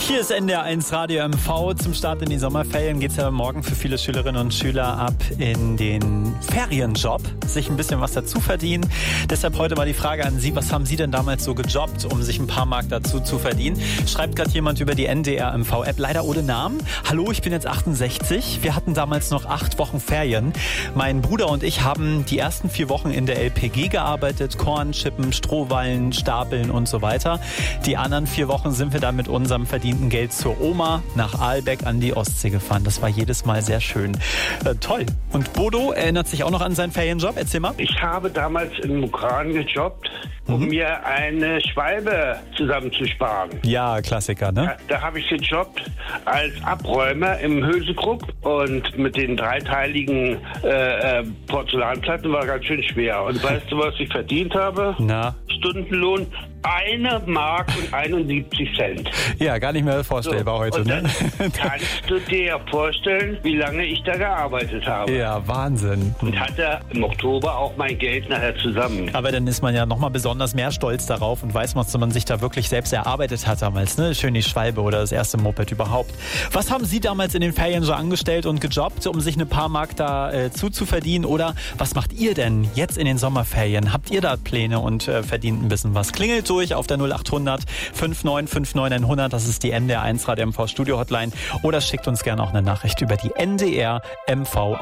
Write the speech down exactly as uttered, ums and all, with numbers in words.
Hier ist N D R eins Radio M V. Zum Start in die Sommerferien geht es ja morgen für viele Schülerinnen und Schüler ab in den Ferienjob, sich ein bisschen was dazu verdienen. Deshalb heute mal die Frage an Sie, was haben Sie denn damals so gejobbt, um sich ein paar Mark dazu zu verdienen? Schreibt gerade jemand über die N D R M V-App, leider ohne Namen. Hallo, ich bin jetzt achtundsechzig. Wir hatten damals noch acht Wochen Ferien. Mein Bruder und ich haben die ersten vier Wochen in der L P G gearbeitet, Korn schippen, Strohballen, stapeln und so weiter. Die anderen vier Wochen sind wir dann mit unserem verdienten Geld zur Oma nach Aalbeck an die Ostsee gefahren. Das war jedes Mal sehr schön. Äh, toll. Und Bodo erinnert sich auch noch an seinen Ferienjob. Erzähl mal. Ich habe damals in Mukran gejobbt, um mhm. mir eine Schwalbe zusammenzusparen. Ja, Klassiker, ne? Da, da habe ich gejobbt als Abräumer im Hülsegrub und mit den dreiteiligen äh, äh, Porzellanplatten war ganz schön schwer. Und weißt du, was ich verdient habe? Na? Stundenlohn eine Mark und einundsiebzig Cent. Ja, gar nicht mehr vorstellbar so, heute. Und dann ne? kannst du dir vorstellen, wie lange ich da gearbeitet habe. Ja, Wahnsinn. Und hatte im Oktober auch mein Geld nachher zusammen. Aber dann ist man ja nochmal besonders mehr stolz darauf und weiß, was man sich da wirklich selbst erarbeitet hat damals. Ne? Schön die Schwalbe oder das erste Moped überhaupt. Was haben Sie damals in den Ferien so angestellt und gejobbt, um sich ein paar Mark da äh, zuzuverdienen? Oder was macht ihr denn jetzt in den Sommerferien? Habt ihr da Pläne und äh, verdient ein bisschen was? Klingelt durch auf der null acht hundert fünf neun fünf neun hundert. Das ist die N D R eins Radio M V Studio Hotline. Oder schickt uns gerne auch eine Nachricht über die N D R M V